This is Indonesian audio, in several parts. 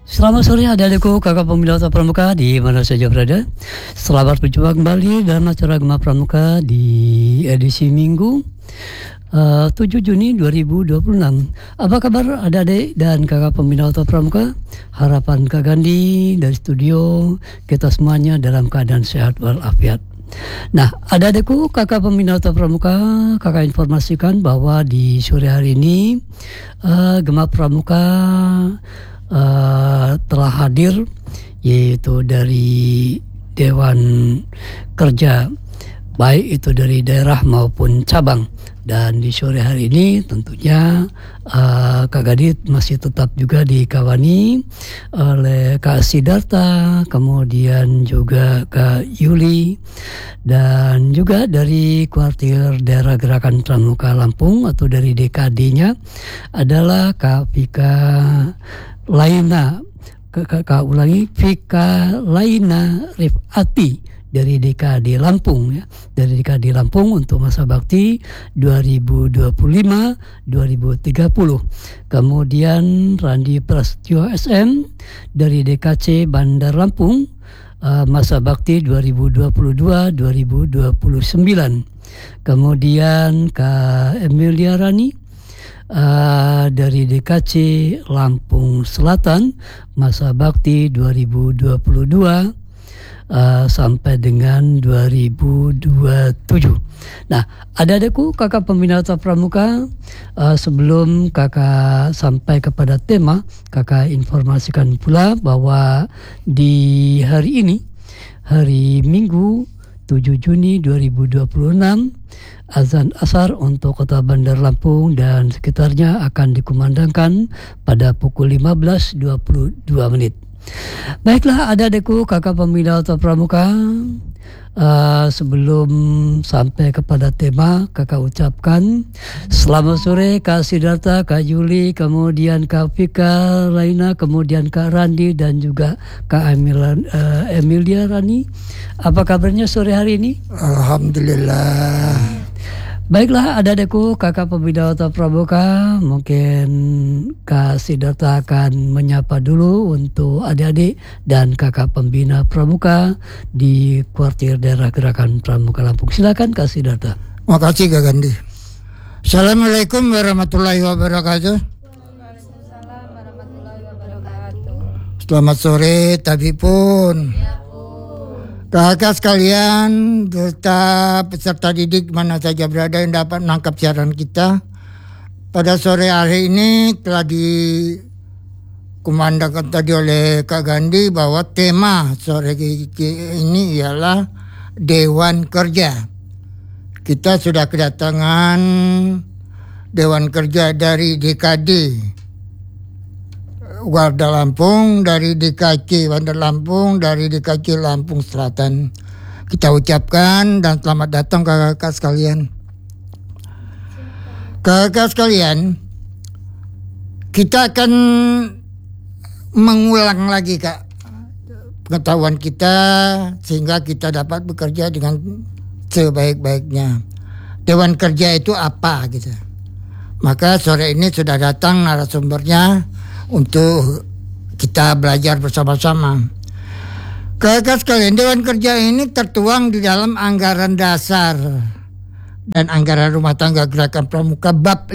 Selamat sore adik-adikku, kakak pembina pramuka di mana saja berada. Selamat berjumpa kembali dalam acara Gema Pramuka di edisi Minggu 7 Juni 2026. Apa kabar adik-adik dan kakak pembina pramuka? Harapan Kak Gandhi dari studio, kita semuanya dalam keadaan sehat walafiat. Nah, adik-adikku, kakak pembina pramuka, kakak informasikan bahwa di sore hari ini Gema Pramuka telah hadir, yaitu dari Dewan Kerja, baik itu dari daerah maupun cabang. Dan di sore hari ini tentunya Kak Gadit masih tetap juga dikawani oleh Kak Sidarta, kemudian juga Kak Yuli, dan juga dari kuartir daerah Gerakan Pramuka Lampung atau dari DKD-nya adalah Kak Vika Laina, Kak ulangi, Vika Laina Rifati dari DKD Lampung ya, dari DKD Lampung untuk masa bakti 2025-2030. Kemudian Randi Prasetyo SM dari DKC Bandar Lampung, masa bakti 2022-2029. Kemudian Kak Emilia Rani dari DKC Lampung Selatan, masa bakti 2022 sampai dengan 2027. Nah, adik-adikku, kakak pembina pramuka, sebelum kakak sampai kepada tema, kakak informasikan pula bahwa di hari ini, hari Minggu 7 Juni 2026, azan asar untuk kota Bandar Lampung dan sekitarnya akan dikumandangkan pada pukul 15.22. Baiklah adik-adikku, kakak pembina pramuka, sebelum sampai kepada tema, kakak ucapkan selamat sore Kak Sidarta, Kak Yuli, kemudian Kak Vika Laina, kemudian Kak Randi dan juga Kak Emilia Rani. Apa kabarnya sore hari ini? Alhamdulillah. Baiklah adik-adikku, kakak pembina pramuka, mungkin Kak Sidarta akan menyapa dulu untuk adik-adik dan kakak pembina pramuka di kuartir daerah Gerakan Pramuka Lampung. Silakan Kak Sidarta. Makasih Kak Gandhi. Assalamualaikum warahmatullahi wabarakatuh. Waalaikumsalam warahmatullahi wabarakatuh. Selamat sore Tabipun. Kakak sekalian, peserta didik mana saja berada yang dapat menangkap siaran kita. Pada sore hari ini telah dikumandangkan tadi oleh Kak Gandhi bahwa tema sore ini ialah Dewan Kerja. Kita sudah kedatangan Dewan Kerja dari DKD Warda Lampung, dari DKC Bandar Lampung, dari DKC Lampung Selatan. Kita ucapkan dan selamat datang kakak sekalian. Kakak sekalian, kita akan mengulang lagi Kak pengetahuan kita sehingga kita dapat bekerja dengan sebaik-baiknya. Dewan Kerja itu apa gitu. Maka sore ini sudah datang narasumbernya untuk kita belajar bersama-sama. Kakak sekalian, Dewan Kerja ini tertuang di dalam anggaran dasar dan anggaran rumah tangga Gerakan Pramuka bab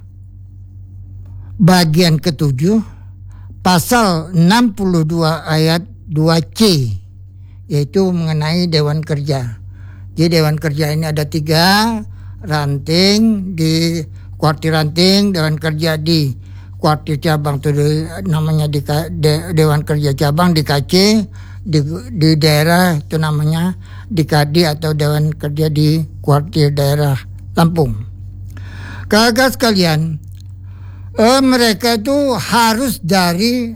5 bagian ke-7 pasal 62 ayat 2C, yaitu mengenai Dewan Kerja. Jadi Dewan Kerja ini ada 3 ranting, di kuartir ranting Dewan Kerja di kuartir cabang itu namanya Dewan Kerja Cabang, di KC, di daerah itu namanya DKD atau Dewan Kerja di kuartir daerah Lampung. Kakak sekalian, mereka itu harus dari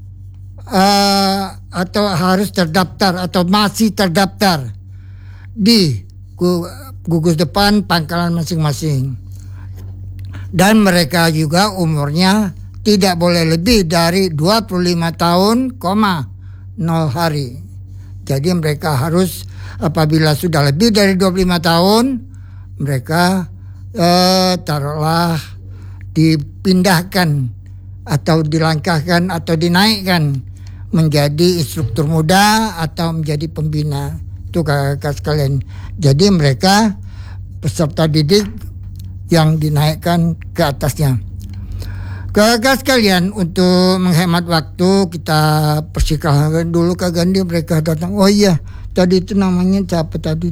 atau harus terdaftar atau masih terdaftar di gugus depan pangkalan masing-masing. Dan mereka juga umurnya tidak boleh lebih dari 25 tahun, 0 hari. Jadi mereka harus, apabila sudah lebih dari 25 tahun, mereka taruhlah dipindahkan atau dilangkahkan atau dinaikkan menjadi instruktur muda atau menjadi pembina. Itu kakak sekalian. Jadi mereka peserta didik yang dinaikkan ke atasnya. Kakak sekalian, untuk menghemat waktu kita persilakan dulu Kak Gandhi, mereka datang. Oh iya, tadi itu namanya siapa tadi?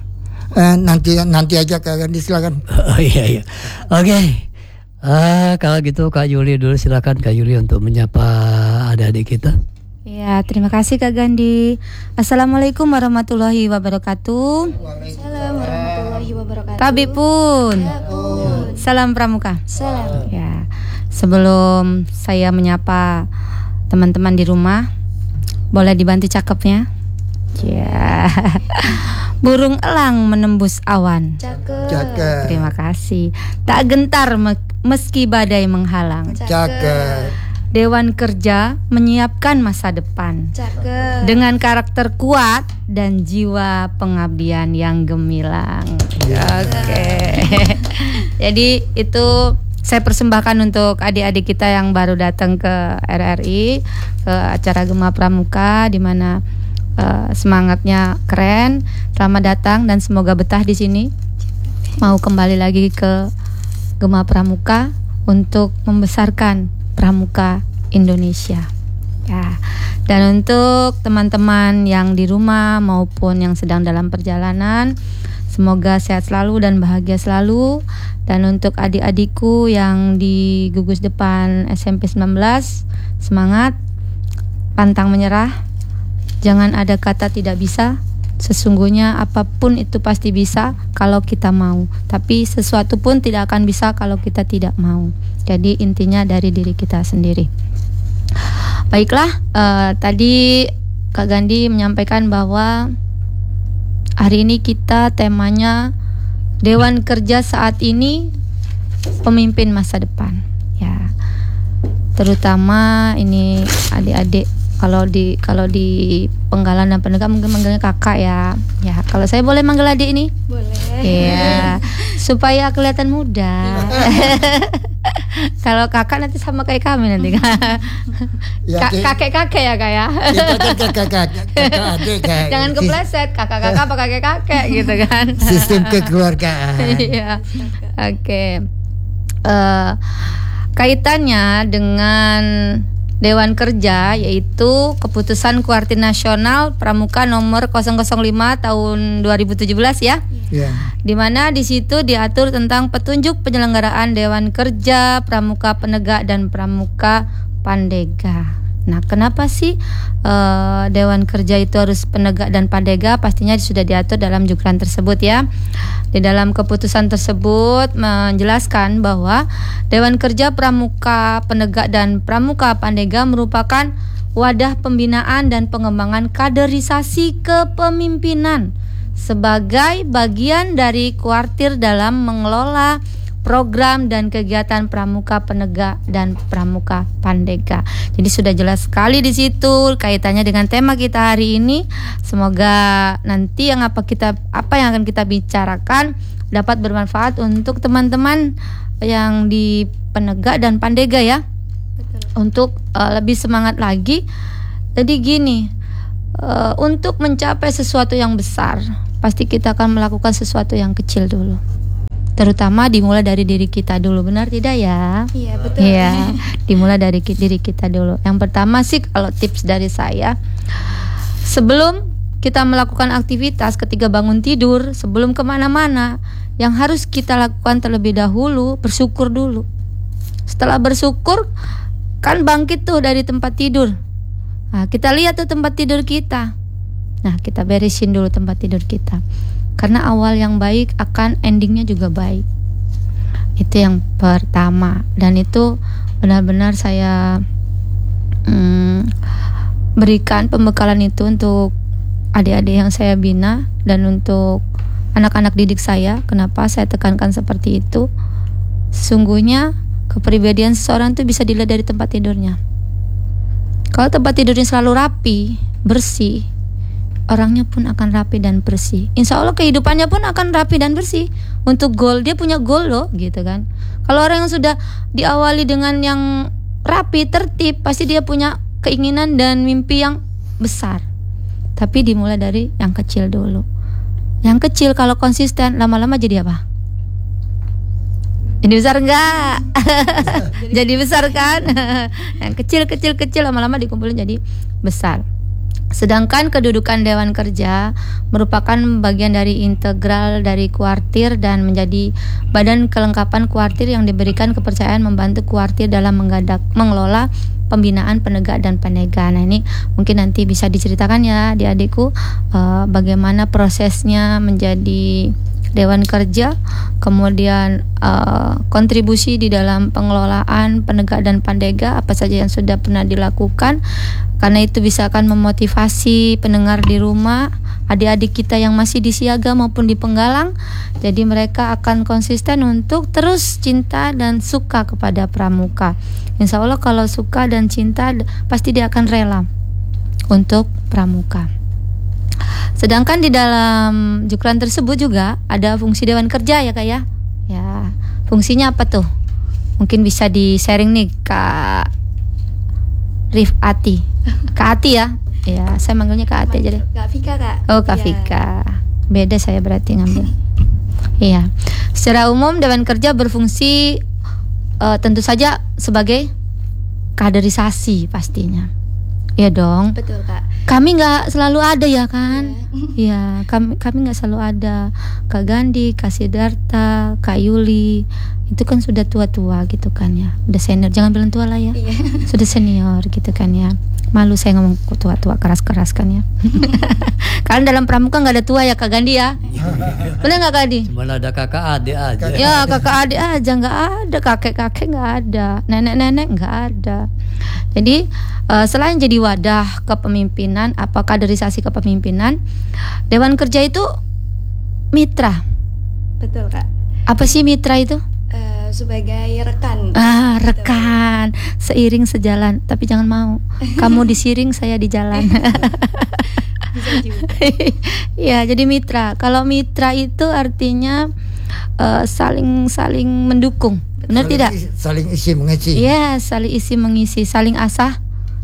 Nanti aja Kak Gandhi, silakan. Oh iya. Oke. Kalau gitu Kak Yuli dulu, silakan Kak Yuli untuk menyapa adik-adik kita. Ya, terima kasih Kak Gandhi. Assalamualaikum warahmatullahi wabarakatuh. Assalamualaikum warahmatullahi wabarakatuh. Kabi pun. Salam Pramuka. Salam. Ya. Sebelum saya menyapa teman-teman di rumah, boleh dibantu cakepnya? Ya. Burung elang menembus awan. Cakep. Terima kasih. Tak gentar meski badai menghalang. Cakep. Dewan Kerja menyiapkan masa depan Cakep. dengan karakter kuat dan jiwa pengabdian yang gemilang. Oke. Jadi itu saya persembahkan untuk adik-adik kita yang baru datang ke RRI, ke acara Gema Pramuka, di mana semangatnya keren. Selamat datang dan semoga betah di sini. Mau kembali lagi ke Gema Pramuka untuk membesarkan Pramuka Indonesia. Ya. Dan untuk teman-teman yang di rumah maupun yang sedang dalam perjalanan, semoga sehat selalu dan bahagia selalu. Dan untuk adik-adikku yang di gugus depan SMP 19, semangat, pantang menyerah. Jangan ada kata tidak bisa. Sesungguhnya apapun itu pasti bisa kalau kita mau. Tapi sesuatu pun tidak akan bisa kalau kita tidak mau. Jadi intinya dari diri kita sendiri. Baiklah, tadi Kak Gandhi menyampaikan bahwa hari ini kita temanya Dewan Kerja saat ini, pemimpin masa depan. Ya, terutama ini adik-adik. Kalau di Penggalan dan Penegak mungkin manggilnya kakak ya. Ya, kalau saya boleh manggil adik ini? Boleh. Iya, supaya kelihatan muda. Kalau kakak nanti sama kayak kami nanti. Kakek-kakek ya Kak ya. Kakak adik. Jangan kepleset kakak-kakak apa kakek-kakek gitu kan. Sistem kekeluargaan. Iya. Oke. Kaitannya dengan Dewan Kerja, yaitu keputusan Kuartir Nasional Pramuka nomor 005 tahun 2017 ya. Ya. Di mana di situ diatur tentang petunjuk penyelenggaraan Dewan Kerja, Pramuka Penegak dan Pramuka Pandega. Nah, kenapa sih Dewan Kerja itu harus penegak dan pandega? Pastinya sudah diatur dalam jukran tersebut ya. Di dalam keputusan tersebut menjelaskan bahwa Dewan Kerja Pramuka Penegak dan Pramuka Pandega merupakan wadah pembinaan dan pengembangan kaderisasi kepemimpinan sebagai bagian dari kuartir dalam mengelola program dan kegiatan Pramuka Penegak dan Pramuka Pandega. Jadi sudah jelas sekali di situ kaitannya dengan tema kita hari ini. Semoga nanti apa yang akan kita bicarakan dapat bermanfaat untuk teman-teman yang di Penegak dan Pandega ya. Betul. Untuk lebih semangat lagi. Jadi gini, untuk mencapai sesuatu yang besar, pasti kita akan melakukan sesuatu yang kecil dulu. Terutama dimulai dari diri kita dulu, benar tidak ya? Iya, betul. Iya, dimulai dari diri kita dulu. Yang pertama sih kalau tips dari saya, sebelum kita melakukan aktivitas, ketika bangun tidur, sebelum kemana-mana, yang harus kita lakukan terlebih dahulu, bersyukur dulu. Setelah bersyukur, kan bangkit tuh dari tempat tidur. Nah, kita lihat tuh tempat tidur kita. Nah, kita beresin dulu tempat tidur kita. Karena awal yang baik akan endingnya juga baik. Itu yang pertama. Dan itu benar-benar saya berikan pembekalan itu untuk adik-adik yang saya bina dan untuk anak-anak didik saya. Kenapa saya tekankan seperti itu? Sesungguhnya kepribadian seseorang itu bisa dilihat dari tempat tidurnya. Kalau tempat tidurnya selalu rapi, bersih, orangnya pun akan rapi dan bersih. Insya Allah kehidupannya pun akan rapi dan bersih. Untuk goal, dia punya goal loh gitu kan. Kalau orang yang sudah diawali dengan yang rapi, tertib, pasti dia punya keinginan dan mimpi yang besar. Tapi dimulai dari yang kecil dulu. Yang kecil kalau konsisten, lama-lama jadi apa? Jadi besar enggak? Jadi besar kan? Yang kecil lama-lama dikumpulin jadi besar. Sedangkan kedudukan Dewan Kerja merupakan bagian dari integral dari kuartir dan menjadi badan kelengkapan kuartir yang diberikan kepercayaan membantu kuartir dalam mengelola pembinaan penegak dan penega. Nah, ini mungkin nanti bisa diceritakan ya adik-adikku bagaimana prosesnya menjadi Dewan Kerja, kemudian kontribusi di dalam pengelolaan penegak dan pandega apa saja yang sudah pernah dilakukan, karena itu bisa akan memotivasi pendengar di rumah, adik-adik kita yang masih di siaga maupun di penggalang, jadi mereka akan konsisten untuk terus cinta dan suka kepada pramuka. Insya Allah kalau suka dan cinta pasti dia akan rela untuk pramuka. Sedangkan di dalam jukran tersebut juga ada fungsi Dewan Kerja ya Kak ya. Ya, fungsinya apa tuh? Mungkin bisa di-sharing nih Kak Rifati. Kak Ati ya. Ya, saya manggilnya Kak Ati aja deh. Kak Vika, Kak. Oh, Kak Vika. Beda saya berarti ngambil. Iya. Secara umum Dewan Kerja berfungsi tentu saja sebagai kaderisasi pastinya. Iya dong. Betul, Kak. Kami nggak selalu ada ya kan? Iya, kami nggak selalu ada. Kak Gandhi, Kak Siddhartha, Kak Yuli, itu kan sudah tua-tua gitu kan ya. Udah senior, jangan bilang tua lah ya. Iya. Sudah senior gitu kan ya. Malu saya ngomong tua-tua keras-keras kan ya. Karena dalam pramuka nggak ada tua ya Kak Gandhi ya. Benar nggak Kak Gandhi? Cuma ada kakak adik aja. Ya kakak adik aja nggak ada, kakek-kakek nggak ada, nenek-nenek nggak ada. Jadi selain jadi wadah kepemimpinan, apa kaderisasi kepemimpinan, Dewan Kerja itu mitra. Betul, Kak. Apa sih mitra itu? Sebagai rekan. Rekan, seiring sejalan. Tapi jangan mau, kamu disiring, saya di jalan. Bisa juga. Ya, jadi mitra. Kalau mitra itu artinya saling mendukung. Benar tidak? Saling isi mengisi. Iya, saling isi mengisi, saling asah.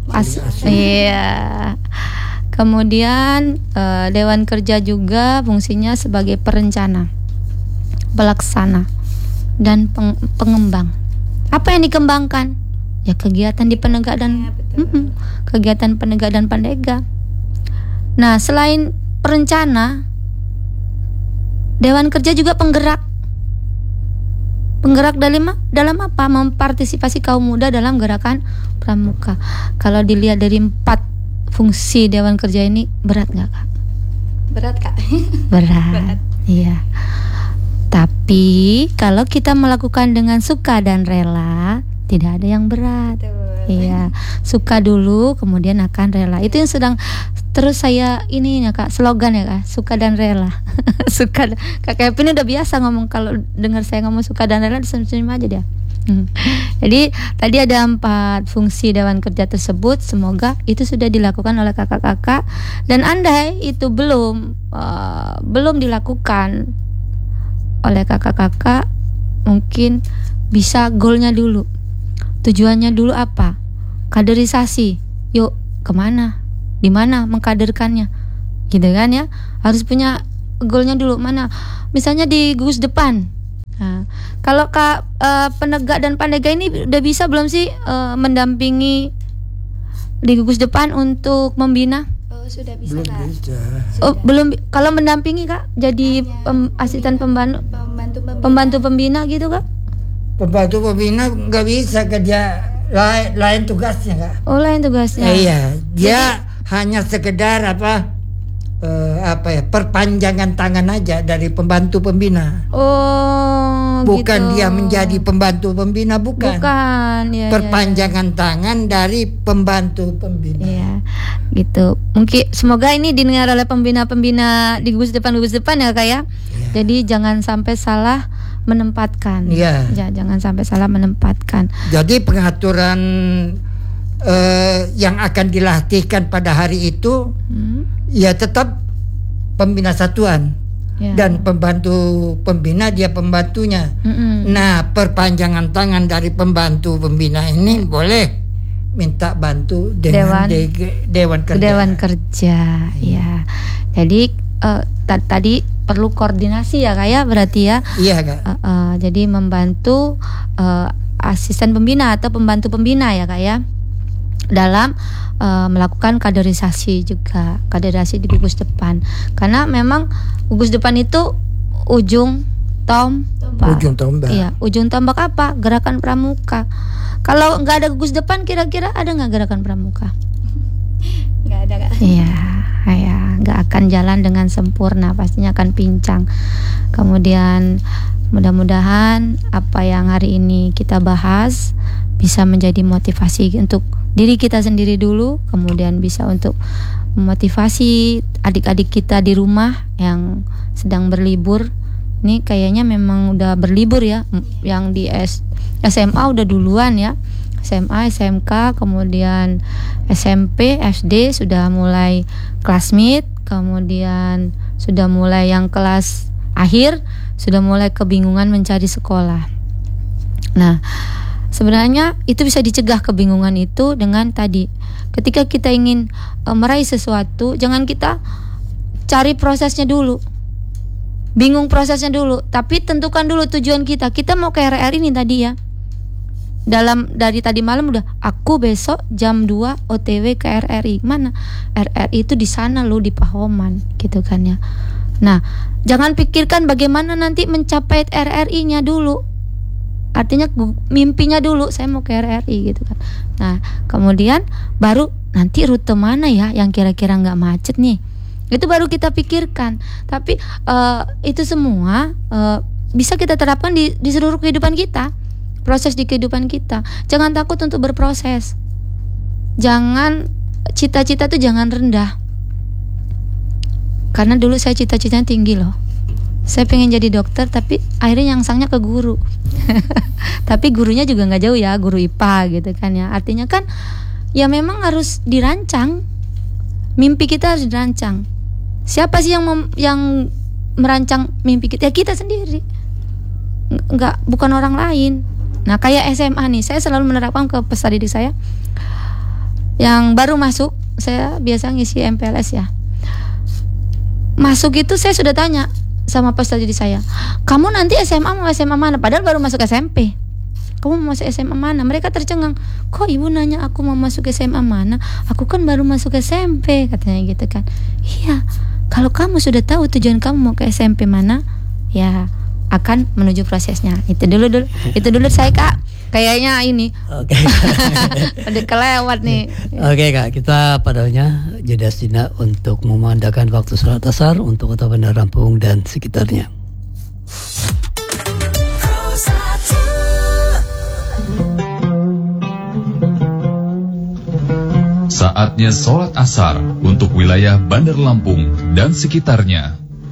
Iya. Kemudian Dewan Kerja juga fungsinya sebagai perencana, pelaksana, dan pengembang. Apa yang dikembangkan? Ya kegiatan di penegak dan kegiatan penegak dan pandega. Nah, selain perencana, Dewan Kerja juga penggerak. Penggerak dalam apa? Mempartisipasi kaum muda dalam gerakan pramuka. Kalau dilihat dari 4 fungsi Dewan Kerja ini, berat nggak Kak? Berat, Kak. Berat. Iya. Tapi kalau kita melakukan dengan suka dan rela, tidak ada yang berat. Betul. Iya, suka dulu kemudian akan rela. Itu yang sedang terus saya ini ya Kak, slogan ya Kak, suka dan rela. Suka. Kak Kevin udah biasa ngomong, kalau dengar saya ngomong suka dan rela disenyum aja dia. Jadi tadi ada 4 fungsi Dewan Kerja tersebut. Semoga itu sudah dilakukan oleh kakak-kakak, dan andai itu belum dilakukan oleh kakak-kakak, mungkin bisa goalnya dulu, tujuannya dulu apa, kaderisasi, yuk kemana, di mana mengkaderkannya, gitu kan ya, harus punya goalnya dulu, mana, misalnya di gugus depan. Nah, kalau Kak penegak dan pandega ini udah bisa belum sih mendampingi di gugus depan untuk membina? Sudah bisa, Belum Kak. bisa. Oh, belum. Kalau mendampingi Kak, jadi asisten pembantu pembina gitu Kak? Pembantu pembina nggak bisa kerja, lain tugasnya Kak. Oh, lain tugasnya. Iya, dia hanya sekedar perpanjangan tangan aja dari pembantu pembina. Oh, Bukan gitu. dia menjadi pembantu pembina, bukan. Ya, Perpanjangan tangan dari pembantu pembina. Iya, gitu. Mungkin semoga ini didengar oleh pembina-pembina di gugus depan ya Kak ya. Jadi jangan sampai salah menempatkan. Iya. Ya, jangan sampai salah menempatkan. Jadi pengaturan yang akan dilatihkan pada hari itu ya tetap pembina satuan. Ya. Dan pembantu pembina dia pembantunya. Nah, perpanjangan tangan dari pembantu pembina ini boleh minta bantu dengan Dewan Kerja. Dewan Kerja, ya. Jadi tadi perlu koordinasi ya Kak ya, berarti ya. Iya Kak. Jadi membantu asisten pembina atau pembantu pembina ya Kak ya, dalam melakukan kaderisasi juga, kaderisasi di gugus depan. Karena memang gugus depan itu ujung tombak. Ujung tombak. Iya, ujung tombak apa? Gerakan pramuka. Kalau nggak ada gugus depan, kira-kira ada nggak gerakan pramuka? Nggak ada Kak. Iya, nggak akan jalan dengan sempurna, pastinya akan pincang. Kemudian mudah-mudahan apa yang hari ini kita bahas bisa menjadi motivasi untuk diri kita sendiri dulu, kemudian bisa untuk memotivasi adik-adik kita di rumah yang sedang berlibur. Ini kayaknya memang udah berlibur ya, yang di SMA udah duluan ya, SMA, SMK, kemudian SMP, SD sudah mulai kelas mid, kemudian sudah mulai yang kelas akhir, sudah mulai kebingungan mencari sekolah. Nah, sebenarnya itu bisa dicegah kebingungan itu dengan tadi, ketika kita ingin meraih sesuatu, jangan kita cari prosesnya dulu, bingung prosesnya dulu, tapi tentukan dulu tujuan kita. Kita mau ke RRI ini tadi ya, dari tadi malam udah, aku besok jam 2 OTW ke RRI. Mana? RRI itu di sana loh, di Pahoman gitu kan ya. Nah, jangan pikirkan bagaimana nanti mencapai RRI-nya dulu. Artinya mimpinya dulu, saya mau ke RRI gitu kan. Nah, kemudian baru nanti rute mana ya yang kira-kira nggak macet nih. Itu baru kita pikirkan. Tapi itu semua bisa kita terapkan di seluruh kehidupan kita. Proses di kehidupan kita. Jangan takut untuk berproses. Jangan, cita-cita tuh jangan rendah. Karena dulu saya cita-citanya tinggi loh. Saya pengen jadi dokter, tapi akhirnya nyangsangnya ke guru. Tapi gurunya juga nggak jauh ya, guru IPA gitu kan ya. Artinya kan ya memang harus dirancang. Mimpi kita harus dirancang. Siapa sih yang merancang mimpi kita? Ya kita sendiri. Bukan orang lain. Nah, kayak SMA nih, saya selalu menerapkan ke peserta didik saya yang baru masuk. Saya biasa ngisi MPLS ya. Masuk itu saya sudah tanya sama peserta didik saya, kamu nanti SMA mau SMA mana? Padahal baru masuk SMP. Kamu mau masuk SMA mana? Mereka tercengang. Kok ibu nanya aku mau masuk SMA mana? Aku kan baru masuk SMP, katanya gitu kan. Iya, kalau kamu sudah tahu tujuan kamu mau ke SMP mana, ya akan menuju prosesnya. Itu dulu saya Kak. Kayaknya ini. Oke. Udah kelewat nih. Oke Kak, kita padanya jeda sejenak untuk memandangkan waktu sholat asar untuk Kota Bandar Lampung dan sekitarnya. Saatnya sholat asar untuk wilayah Bandar Lampung dan sekitarnya.